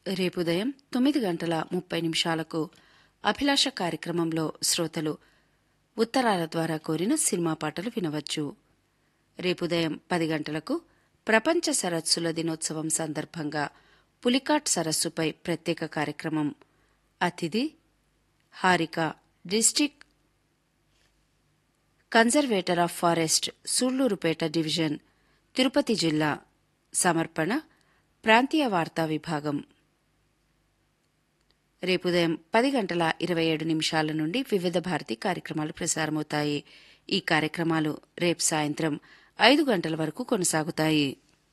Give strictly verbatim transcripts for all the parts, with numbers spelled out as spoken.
రేపు ఉదయం తొమ్మిది గంటల ముప్పై నిమిషాలకు అభిలాష కార్యక్రమంలో శ్రోతలు ఉత్తరాల ద్వారా కోరిన సినిమా పాటలు వినవచ్చు. రేపు ఉదయం పది గంటలకు ప్రపంచ సరస్సుల దినోత్సవం సందర్భంగా పులికాట్ సరస్సుపై ప్రత్యేక కార్యక్రమం. అతిథి Harika, district conservator of forest, Sullurpeta division, Tirupati జిల్లా. సమర్పణ ప్రాంతీయ వార్తా విభాగం. రేపు ఉదయం పది గంటల ఇరవై ఏడు నిమిషాల నుండి వివిధ భారతి కార్యక్రమాలు ప్రసారమవుతాయి. ఈ కార్యక్రమాలు రేపు సాయంత్రం ఐదు గంటల వరకు కొనసాగుతాయి.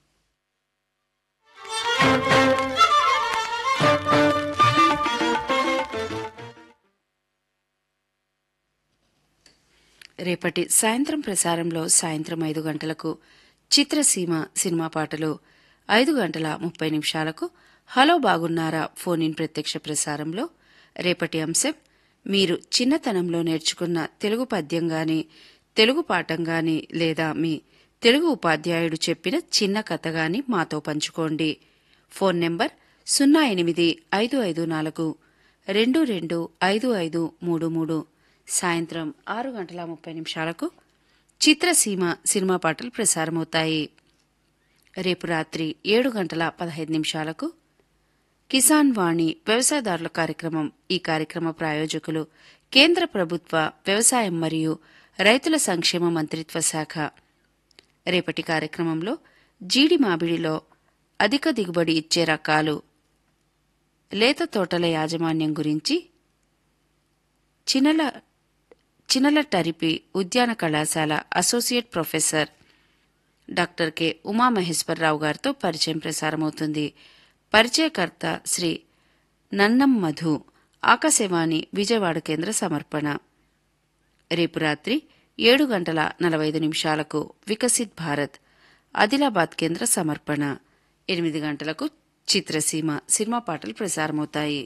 రేపటి సాయంత్రం ప్రసారంలో సాయంత్రం ఐదు గంటలకు చిత్రసీమ సినిమా పాటలు, ఐదు గంటల ముప్పై నిమిషాలకు హలో బాగున్నారా ఫోన్ ఇన్ ప్రత్యక్ష ప్రసారంలో రేపటి అంశం మీరు చిన్నతనంలో నేర్చుకున్న తెలుగు పద్యం గాని, తెలుగు పాఠం గాని లేదా మీ తెలుగు ఉపాధ్యాయుడు చెప్పిన చిన్న కథ గాని మాతో పంచుకోండి. ఫోన్ నెంబర్ సున్నా ఎనిమిది ఐదు ఐదు నాలుగు రెండు రెండు ఐదు ఐదు మూడు మూడు. సాయంత్రం ఆరు గంటల ముప్పై నిమిషాలకు చిత్రసీమ సినిమా పాటలు ప్రసారమవుతాయి. రేపు రాత్రి ఏడు గంటల పదహైదు నిమిషాలకు కిసాన్ వాణి వ్యవసాయదారుల కార్యక్రమం. ఈ కార్యక్రమ ప్రాయోజకులు కేంద్ర ప్రభుత్వ వ్యవసాయం మరియు రైతుల సంక్షేమ మంత్రిత్వ శాఖ. రేపటి కార్యక్రమంలో జీడి మామిడిలో అధిక దిగుబడి ఇచ్చే రకాలు, లేత తోటల యాజమాన్యం గురించి చినల చినల టరిపి ఉద్యాన కళాశాల associate professor doctor K Umamaheswararao గారితో పరిచయం ప్రసారమవుతుంది. పరిచయకర్త శ్రీ నన్నం మధు. ఆకాశవాణి విజయవాడ కేంద్ర సమర్పణ. రేపు రాత్రి ఏడు గంటల నలభై ఐదు నిమిషాలకు వికసిత్ భారత్ ఆదిలాబాద్ కేంద్ర సమర్పణ. ఎనిమిది గంటలకు చిత్రసీమ సినిమా పాటలు ప్రసారమవుతాయి.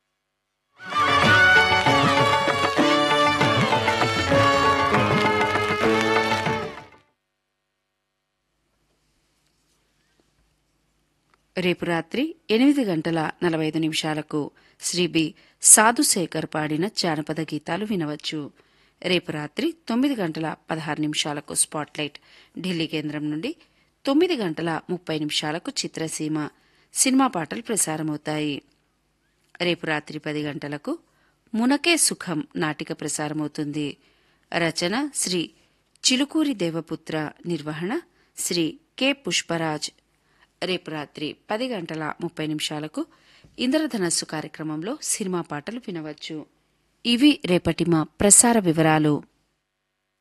రేపు రాత్రి ఎనిమిది గంటల నలభై ఐదు నిమిషాలకు శ్రీ బి సాధుశేఖర్ పాడిన జానపద గీతాలు వినవచ్చు. రేపు రాత్రి తొమ్మిది గంటల పదహారు నిమిషాలకు స్పాట్లైట్ ఢిల్లీ కేంద్రం నుండి, తొమ్మిది గంటల ముప్పై నిమిషాలకు చిత్రసీమ సినిమా పాటలు ప్రసారమవుతాయి. రేపు రాత్రి పది గంటలకు మునకే సుఖం నాటిక ప్రసారమవుతుంది. రచన శ్రీ చిలుకూరి దేవపుత్ర, నిర్వహణ శ్రీ కె పుష్పరాజ్. రేపు రాత్రి పది గంటల ముప్పై నిమిషాలకు ఇంద్రధనస్సు కార్యక్రమంలో సినిమా పాటలు వినవచ్చు. ఇవి రేపటి మా ప్రసార వివరాలు.